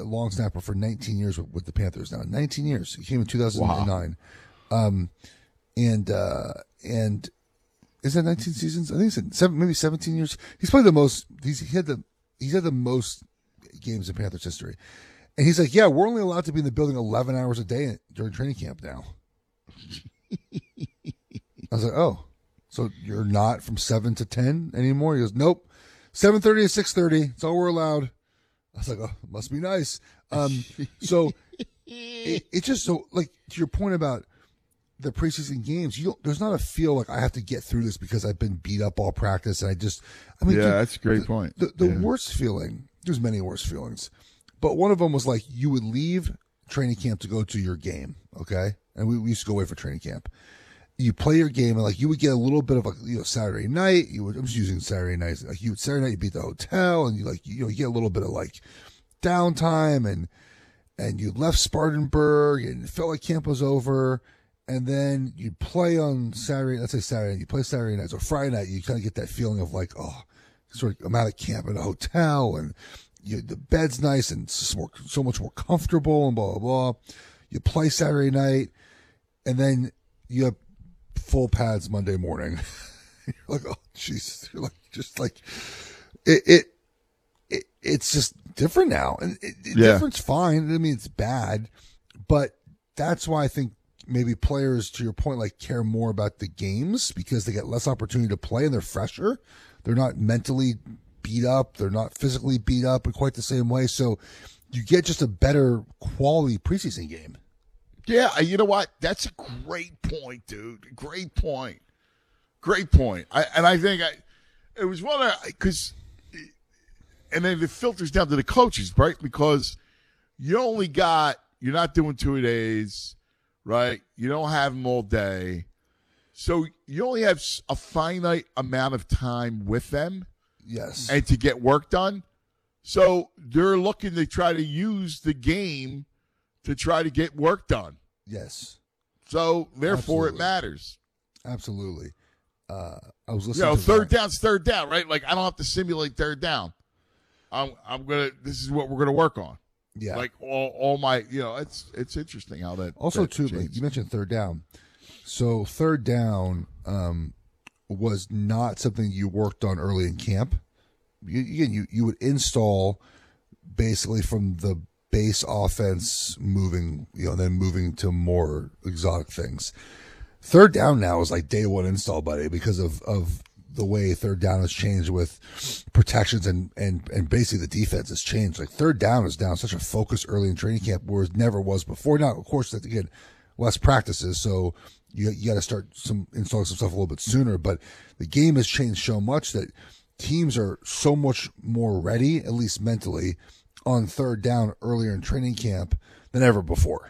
long snapper for 19 years with the Panthers now. 19 years. He came in 2009. Wow. And is that 19 seasons? I think it's maybe 17 years. He's played the most. He's had the most games in Panthers history. And he's like, yeah, we're only allowed to be in the building 11 hours a day during training camp now. I was like, oh, so you're not from 7 to 10 anymore? He goes, nope, 7:30 to 6:30. It's all we're allowed. I was like, oh, it must be nice. So it's just so, like, to your point about the preseason games, there's not a feel like I have to get through this because I've been beat up all practice. And that's a great point. The worst feeling, there's many worse feelings, but one of them was like you would leave training camp to go to your game, okay? And we used to go away for training camp. You play your game, and like you would get a little bit of Saturday night. I'm just using Saturday nights. Like Saturday night, you beat the hotel, and you get a little bit of like downtime, and you left Spartanburg, and it felt like camp was over. And then you play on Saturday. Let's say Saturday, you play Saturday night or Friday night. You kind of get that feeling of like, oh, sort of I'm out of camp in a hotel, and the bed's nice and so much more comfortable, and blah blah blah. You play Saturday night, and then you have full pads Monday morning. You're like, oh Jesus! You're like, just like it's just different now, and different's fine. I mean, it's bad, but that's why I think maybe players, to your point, like care more about the games because they get less opportunity to play and they're fresher. They're not mentally beat up. They're not physically beat up in quite the same way. So you get just a better quality preseason game. Yeah, you know what? That's a great point, dude. Great point. Great point. I think it was one because, and then it filters down to the coaches, right? Because you're not doing 2 days, right? You don't have them all day. So you only have a finite amount of time with them. Yes. And to get work done. So they're looking to try to use the game to try to get work done. Yes. So, therefore, Absolutely. It matters. Absolutely. I was listening to third down's third down, right? Like, I don't have to simulate third down. This is what we're going to work on. Yeah. Like, all my, it's interesting how that. Also, that too, like you mentioned third down. So, third down was not something you worked on early in camp. You would install basically from the base offense moving, then moving to more exotic things. Third down now is like day one install, buddy, because of the way third down has changed with protections and basically the defense has changed. Like third down is now such a focus early in training camp where it never was before. Now, of course, that again, less practices, so you got to start installing some stuff a little bit sooner. But the game has changed so much that teams are so much more ready, at least mentally, on third down earlier in training camp than ever before.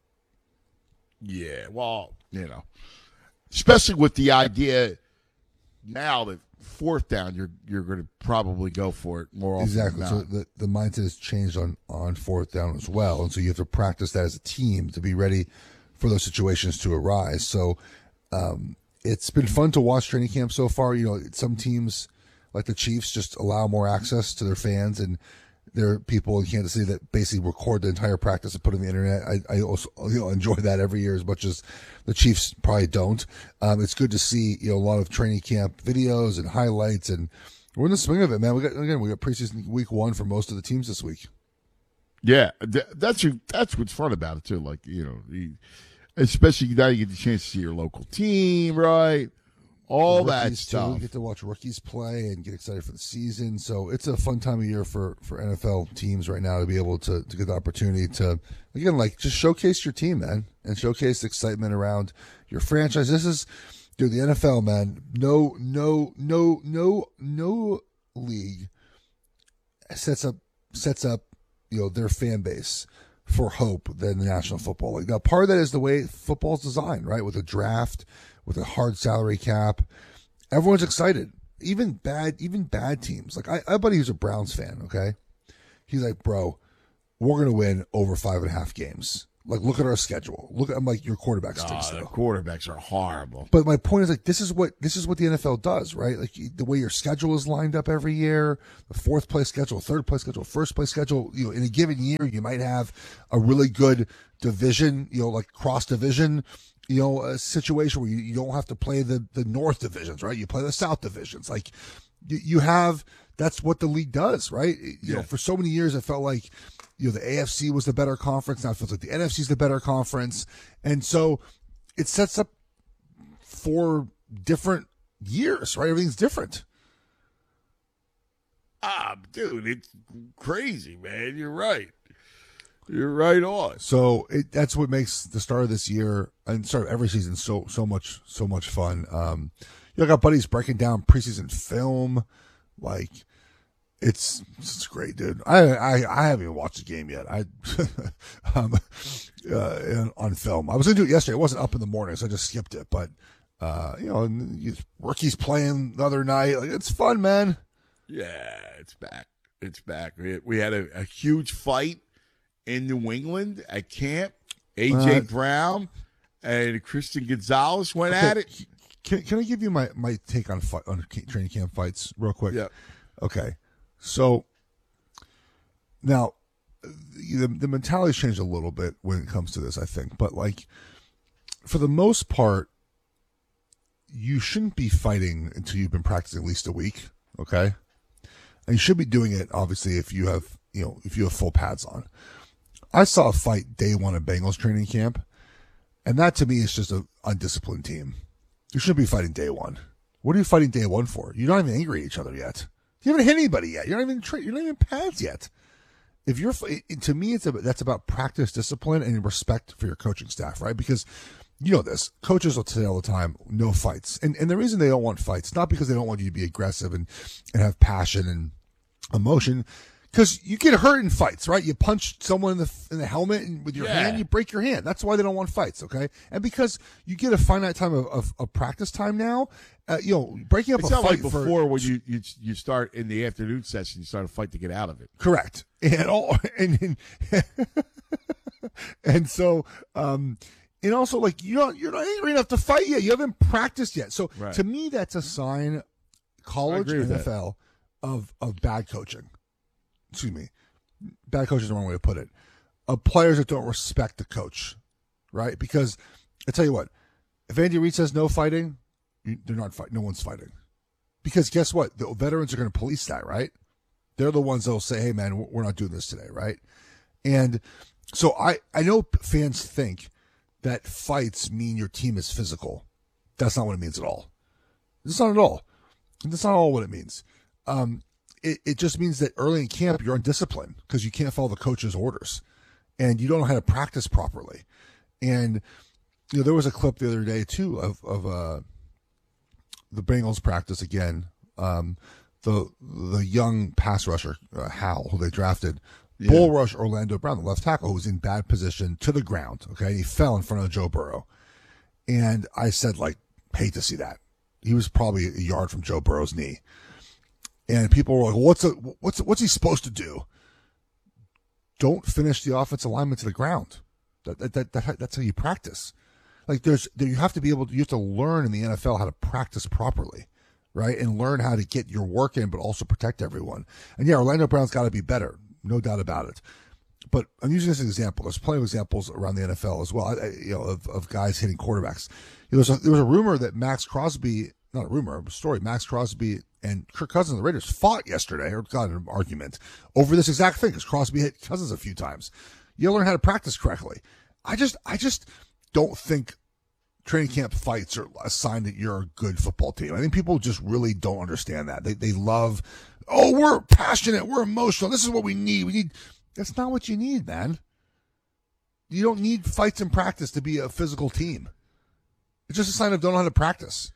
Yeah, well, especially with the idea now that fourth down, you're going to probably go for it more often. Exactly. Than So not. the mindset has changed on fourth down as well, and so you have to practice that as a team to be ready for those situations to arise. So it's been fun to watch training camp so far. Some teams like the Chiefs just allow more access to their fans, and there are people in Kansas City that basically record the entire practice and put it on the internet. I also enjoy that every year as much as the Chiefs probably don't. It's good to see a lot of training camp videos and highlights, and we're in the swing of it, man. We got preseason week 1 for most of the teams this week. Yeah, that's what's fun about it too. Like especially now you get the chance to see your local team, right? All that stuff. We get to watch rookies play and get excited for the season. So it's a fun time of year for NFL teams right now to be able to get the opportunity to, again, like just showcase your team, man, and showcase the excitement around your franchise. This is, dude, the NFL, man, no league sets up their fan base for hope than the National Football League. Now, part of that is the way football's designed, right? With a draft, with a hard salary cap, everyone's excited. Even bad teams. Like I have a buddy who's a Browns fan. Okay, he's like, bro, we're gonna win over 5.5 games. Like, look at our schedule. I'm like, your quarterback stinks. The quarterbacks are horrible. But my point is, like, this is what the NFL does, right? Like, the way your schedule is lined up every year, the fourth place schedule, third place schedule, first place schedule. In a given year, you might have a really good division, like cross division, a situation where you don't have to play the North divisions, right? You play the South divisions. Like, you have, that's what the league does, right? For so many years, it felt like, the AFC was the better conference. Now it feels like the NFC is the better conference. And so it sets up for different years, right? Everything's different. Dude, it's crazy, man. You're right. You're right on. So that's what makes the start of this year and start of every season so much fun. I got buddies breaking down preseason film, like, it's great, dude. I haven't even watched the game yet. On film. I was gonna do it yesterday. It wasn't up in the morning, so I just skipped it. But rookies playing the other night. Like, it's fun, man. Yeah, it's back. It's back. We had a huge fight in New England at camp. AJ Brown and Christian Gonzalez went at it. Can I give you my take on training camp fights real quick? Yeah. Okay. So now the mentality's changed a little bit when it comes to this, I think. But, like, for the most part, you shouldn't be fighting until you've been practicing at least a week. Okay. And you should be doing it, obviously, if you have full pads on. I saw a fight day one of Bengals training camp, and that to me is just an undisciplined team. You shouldn't be fighting day one. What are you fighting day one for? You're not even angry at each other yet. You haven't hit anybody yet. You're not even pads yet. If you're, to me, that's about practice, discipline, and respect for your coaching staff, right? Because this, coaches will say all the time, no fights, and the reason they don't want fights, not because they don't want you to be aggressive and have passion and emotion, because you get hurt in fights, right? You punch someone in the helmet and with your hand, you break your hand. That's why they don't want fights, okay? And because you get a finite time of practice time now, breaking up it's a not fight like before when you start in the afternoon session, you start a fight to get out of it. Correct. And so, and also, like, you're not angry enough to fight yet. You haven't practiced yet. So to me, that's a sign, college NFL, of bad coaching. Excuse me, bad coaching is the wrong way to put it. Of players that don't respect the coach, right? Because I tell you what, if Andy Reid says no fighting, they're not fighting. No one's fighting. Because guess what? The veterans are going to police that, right? They're the ones that will say, "Hey, man, we're not doing this today," right? And so I know fans think that fights mean your team is physical. That's not what it means at all. It's not at all. That's not all what it means. It just means that early in camp, you're undisciplined because you can't follow the coach's orders and you don't know how to practice properly. And, there was a clip the other day too of the Bengals practice again. The young pass rusher, Howell, who they drafted, bull rush Orlando Brown, the left tackle, who was in bad position to the ground. Okay. He fell in front of Joe Burrow. And I said, like, hate to see that. He was probably a yard from Joe Burrow's knee. And people were like, what's he supposed to do? Don't finish the offensive alignment to the ground. That's how you practice. Like, you have to learn in the NFL how to practice properly, right? And learn how to get your work in, but also protect everyone. And yeah, Orlando Brown's got to be better. No doubt about it. But I'm using this as an example. There's plenty of examples around the NFL as well, of guys hitting quarterbacks. There was a rumor that Max Crosby, not a rumor, a story, Max Crosby and Kirk Cousins of the Raiders fought yesterday, or got in an argument over this exact thing, because Crosby hit Cousins a few times. You learn how to practice correctly. I just don't think training camp fights are a sign that you're a good football team. I think people just really don't understand that. They love, we're passionate, we're emotional, this is what we need. That's not what you need, man. You don't need fights in practice to be a physical team. It's just a sign of don't know how to practice.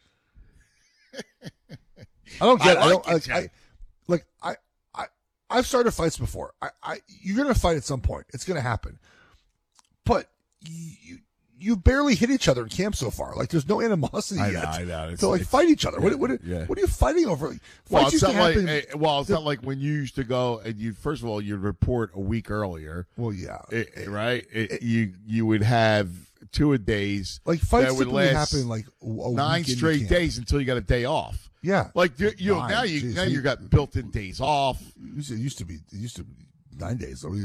I don't get it. I've started fights before. You're going to fight at some point. It's going to happen. But you barely hit each other in camp so far. Like, there's no animosity yet. I know. To fight each other. Yeah, what are you fighting over? Well, Fights it's used not to like happen. it's not like when you used to go and you first of all you'd report a week earlier. Well, yeah, right. You would have 2 days. like fights that would typically last happen like a 9 week into straight camp. days until you got a day off. Yeah, Like you know, Nine, now you geez. now you got built-in days off. It used to be 9 days. So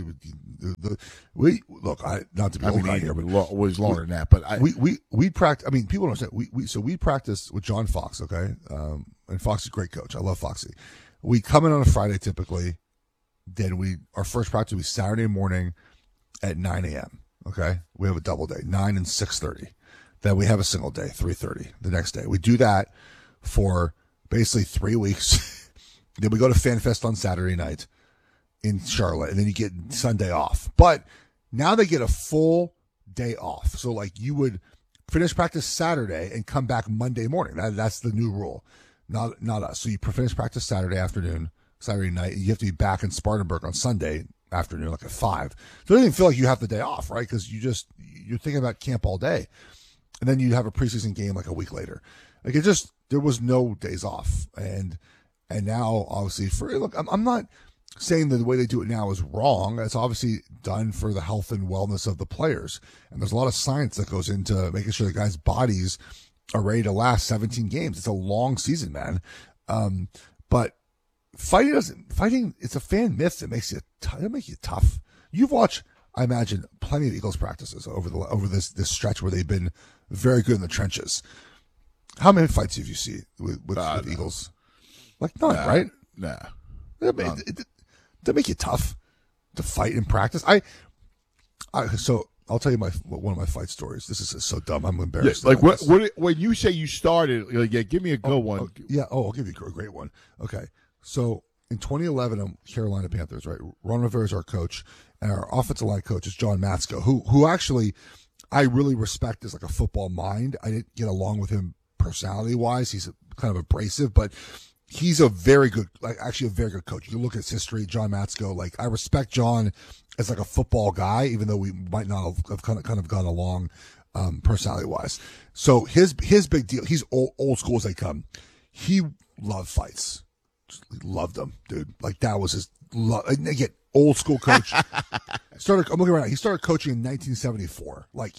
we look. Not to be old guy here, but was longer than that. But we practice. I mean, people don't understand. We practice with John Fox. Okay, and Fox is a great coach. I love Foxy. We come in on a Friday typically. Then our first practice will be Saturday morning at 9 a.m. Okay, we have a double day, 9 and 6:30. Then we have a single day, 3:30 the next day. We do that for basically 3 weeks. Then we go to FanFest on Saturday night in Charlotte, and then you get Sunday off. But now they get a full day off. So like you would finish practice Saturday and come back Monday morning. That's the new rule. Not us. So you finish practice Saturday afternoon, Saturday night, and you have to be back in Spartanburg on Sunday afternoon, like at 5. So it doesn't feel like you have the day off, right? Because you're thinking about camp all day. And then you have a preseason game like a week later. Like there was no days off. And now obviously I'm not saying that the way they do it now is wrong. It's obviously done for the health and wellness of the players. And there's a lot of science that goes into making sure the guys' bodies are ready to last 17 games. It's a long season, man. But fighting, it's a fan myth that makes you tough. You've watched, I imagine, plenty of Eagles practices over this stretch where they've been very good in the trenches. How many fights have you seen with Eagles? Like none, right? Nah. That make you tough to fight in practice. So I'll tell you one of my fight stories. This is so dumb. I'm embarrassed. Yeah, like when you say you started, like, yeah, give me a good one. I'll give you a great one. Okay, so in 2011, I'm Carolina Panthers, right? Ron Rivera is our coach, and our offensive line coach is John Matsko, who actually I really respect as like a football mind. I didn't get along with him personality wise. He's kind of abrasive, but he's a very good coach. You look at his history, John Matsko. Like I respect John as like a football guy, even though we might not have kind of gone along personality wise. So his big deal. He's old school as they come. He loved fights. He loved them, dude. Like that was his love. Again, old school coach. I'm looking right now. He started coaching in 1974. Like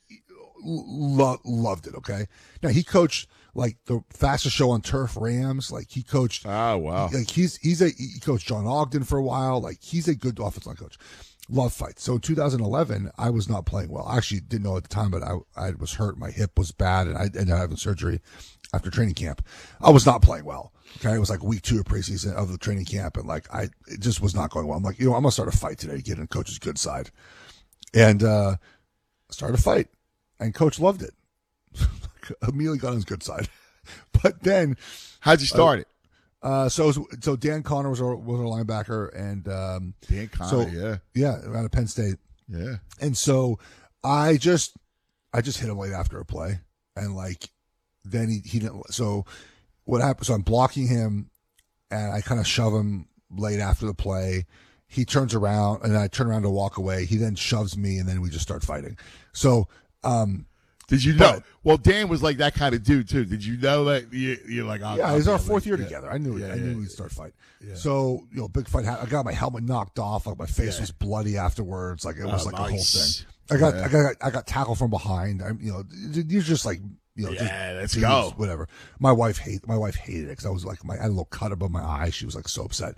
loved it. Okay. Now he coached like the fastest show on turf, Rams. Like he coached. Oh wow. Like he coached John Ogden for a while. Like he's a good offensive line coach. Love fights. So in 2011, I was not playing well. I actually didn't know at the time, but I was hurt. My hip was bad, and I ended up having surgery after training camp. I was not playing well. Okay, it was like week 2 of preseason of the training camp, and like it just was not going well. I'm like, I'm gonna start a fight today to get in coach's good side, and started a fight, and coach loved it. Immediately got on his good side, but then how'd you start it? So Dan Connor was our linebacker, and Dan Connor, out of Penn State, yeah. And so I just hit him late after a play, and like then he didn't. So what happened? So I'm blocking him, and I kind of shove him late after the play. He turns around, and I turn around to walk away. He then shoves me, and then we just start fighting. So. Did you know? Well, Dan was like that kind of dude too. Did you know that? You're like, it was our 4th year together. I knew we'd start fight. Yeah. So big fight. I got my helmet knocked off. Like my face was bloody afterwards. Like it was like the whole thing. I got tackled from behind. You're just like let's go. Whatever. My wife hated it because I was like I had a little cut above my eye. She was like so upset.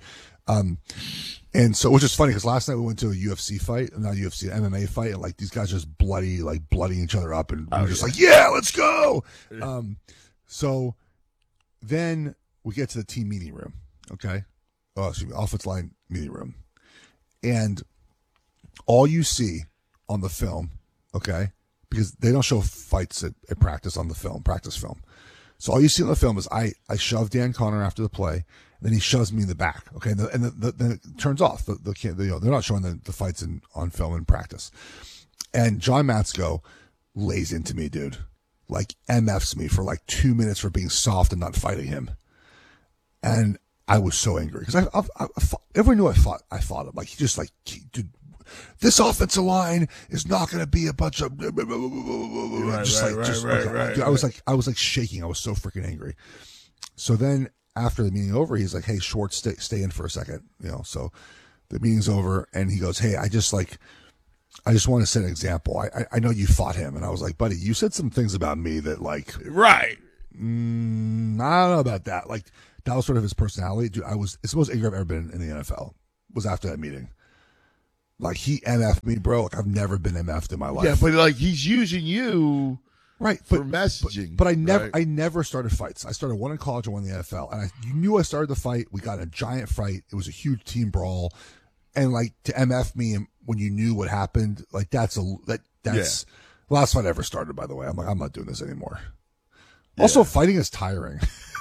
And so, which is funny because last night we went to a UFC fight, not UFC, MMA fight, and like these guys just bloodying each other up, and we're just like, yeah, let's go. So then we get to the team meeting room, okay? Offensive line meeting room, and all you see on the film, okay, because they don't show fights at practice on the practice film. So all you see on the film is I shove Dan Connor after the play, and then he shoves me in the back. Okay, and then it turns off. They're not showing the fights on film in practice. And John Matsko lays into me, dude. Like MFs me for like 2 minutes for being soft and not fighting him. And I was so angry because everyone knew I fought him. Like he just like, dude, this offensive line is not going to be a bunch of I was like shaking. I was so freaking angry. So then after the meeting over, he's like, "Hey, Schwartz, stay in for a second." So the meeting's over, and he goes, "Hey, I just want to set an example. I know you fought him," and I was like, "Buddy, you said some things about me that like, right? I don't know about that. Like that was sort of his personality. Dude, it's the most angry I've ever been in the NFL. Was after that meeting. Like he MF'd me, bro. Like I've never been MF'd in my life. Yeah, but like he's using you." Right, for messaging. But I never started fights. I started one in college and one in the NFL. And you knew I started the fight. We got in a giant fight. It was a huge team brawl. And like to MF me when you knew what happened, like that's the last fight I ever started, by the way. I'm like, I'm not doing this anymore. Yeah. Also, fighting is tiring.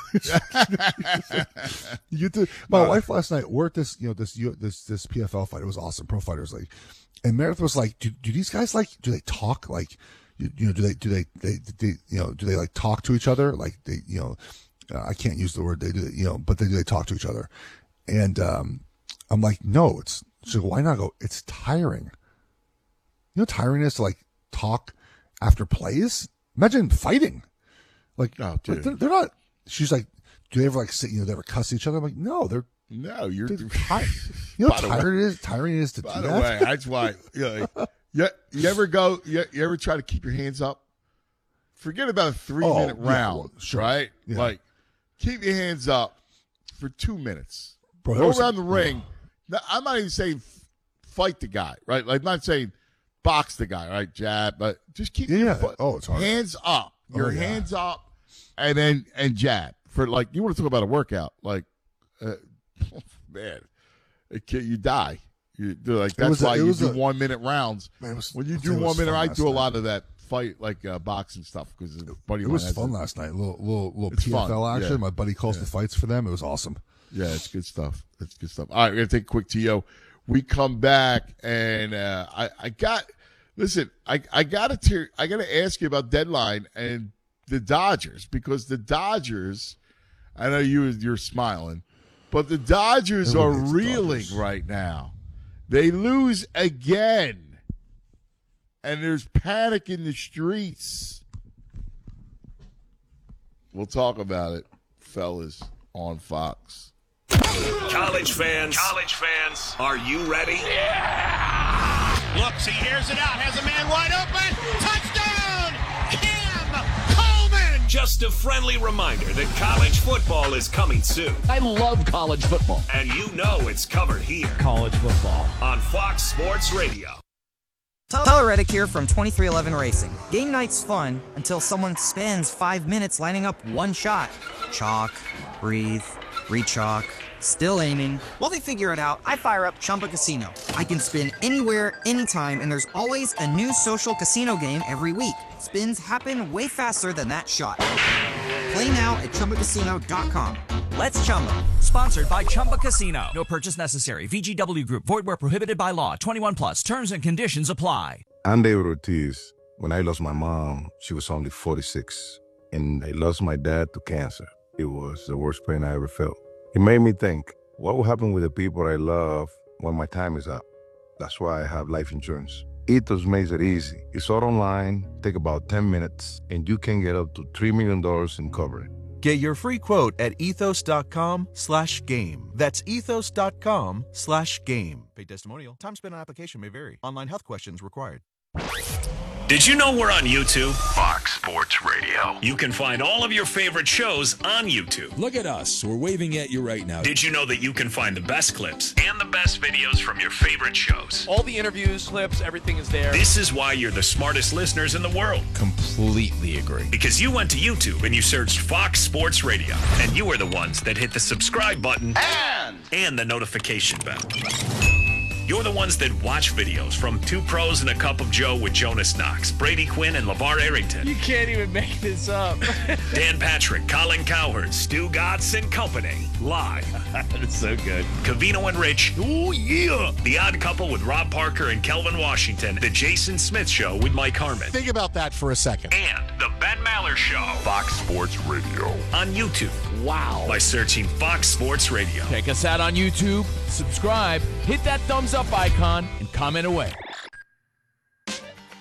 My wife last night, we're at this PFL fight. It was awesome. Pro Fighters League. And Meredith was like, do these guys do they talk like, do they like talk to each other? Like they, I can't use the word they do, but do they talk to each other? And, I'm like, no, she's like, why not? Go, it's tiring. You know how tiring it is to like talk after plays? Imagine fighting. Like, oh, dude. They're not, she's like, do they ever like sit, they ever cuss each other? I'm like, no, you're tired. You know how tiring it is to do that? By the way, that's why, you ever try to keep your hands up? Forget about a 3-minute round, well, sure. right? Yeah. Like, keep your hands up for 2 minutes. Bro, go around the ring. Now, I'm not even saying fight the guy, right? Like, I'm not saying box the guy, right? Jab, but just keep your it's hard. hands up. Your hands up, and jab. For like, you want to talk about a workout? Like, man, you die. That's why you do 1 minute rounds. Man, when you do 1 minute, I do a lot of that fight like boxing stuff because it was fun last night. Little PFL action. Yeah. My buddy calls the fights for them. It was awesome. Yeah, it's good stuff. All right, we're gonna take a quick TO. We come back and I gotta ask you about deadline and the Dodgers because the Dodgers. I know you're smiling, but the Dodgers are reeling right now. They lose again, and there's panic in the streets. We'll talk about it, fellas, on Fox. College fans, are you ready? Yeah! Looks, he airs it out, has a man wide open. Touchdown! Cam Coleman! Just a friendly reminder that college football is coming soon. I love college football. And you know it's covered here. College football. On Fox Sports Radio. Tyler Reddick here from 2311 Racing. Game night's fun until someone spends 5 minutes lining up one shot. Chalk, breathe, re-chalk, still aiming. While they figure it out, I fire up Chumba Casino. I can spin anywhere, anytime, and there's always a new social casino game every week. Spins happen way faster than that shot. Play now at ChumbaCasino.com. Let's Chumba. Sponsored by Chumba Casino. No purchase necessary. VGW Group. Void where prohibited by law. 21 plus. Terms and conditions apply. I'm David Ortiz. When I lost my mom, she was only 46. And I lost my dad to cancer. It was the worst pain I ever felt. It made me think, what will happen with the people I love when my time is up? That's why I have life insurance. Ethos makes it easy. It's all online, take about 10 minutes, and you can get up to $3 million in coverage. Get your free quote at ethos.com/game. That's ethos.com/game. Paid testimonial. Time spent on application may vary. Online health questions required. Did you know we're on YouTube? Fox Sports Radio. You can find all of your favorite shows on YouTube. Look at us. We're waving at you right now. Did you know that you can find the best clips and the best videos from your favorite shows? All the interviews, clips, everything is there. This is why you're the smartest listeners in the world. Completely agree. Because you went to YouTube and you searched Fox Sports Radio. And you are the ones that hit the subscribe button and the notification bell. You're the ones that watch videos from Two Pros and a Cup of Joe with Jonas Knox, Brady Quinn, and LeVar Arrington. You can't even make this up. Dan Patrick, Colin Cowherd, Stu Gatz and Company. Live. That's so good. Covino and Rich. Oh, yeah. The Odd Couple with Rob Parker and Kelvin Washington. The Jason Smith Show with Mike Harmon. Think about that for a second. And The Ben Maller Show. Fox Sports Radio. On YouTube. Wow. By searching Fox Sports Radio. Check us out on YouTube. Subscribe. Hit that thumbs up icon and comment away.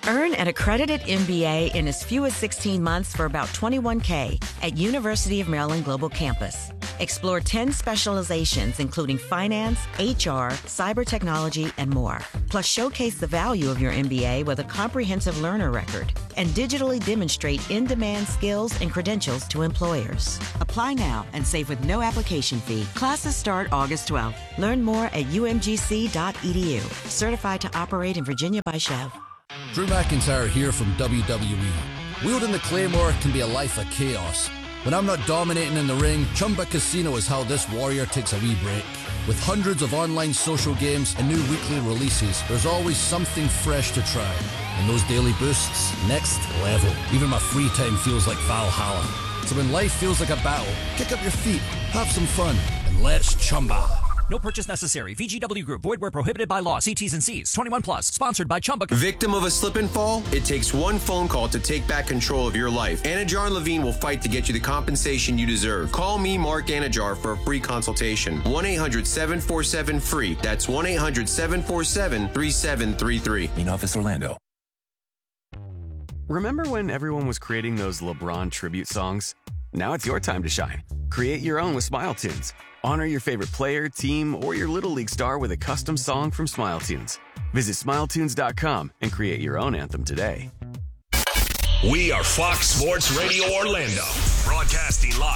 Earn an accredited MBA in as few as 16 months for about $21K at University of Maryland Global Campus. Explore 10 specializations, including finance, HR, cyber technology, and more. Plus, showcase the value of your MBA with a comprehensive learner record and digitally demonstrate in-demand skills and credentials to employers. Apply now and save with no application fee. Classes start August 12th. Learn more at umgc.edu. Certified to operate in Virginia by Chev. Drew McIntyre here from WWE. Wielding the Claymore can be a life of chaos. When I'm not dominating in the ring, Chumba Casino is how this warrior takes a wee break. With hundreds of online social games and new weekly releases, there's always something fresh to try. And those daily boosts, next level. Even my free time feels like Valhalla. So when life feels like a battle, kick up your feet, have some fun, and let's Chumba. No purchase necessary. VGW Group. Void where prohibited by law. See T's and C's. 21 plus. Sponsored by Chumba. Victim of a slip and fall? It takes one phone call to take back control of your life. Anajar and Levine will fight to get you the compensation you deserve. Call me, Mark Anajar, for a free consultation. 1-800-747-FREE. That's 1-800-747-3733. In Office Orlando. Remember when everyone was creating those LeBron tribute songs? Now it's your time to shine. Create your own with Smile Tunes. Honor your favorite player, team, or your Little League star with a custom song from Smile Tunes. Visit SmileTunes.com and create your own anthem today. We are Fox Sports Radio Orlando, broadcasting live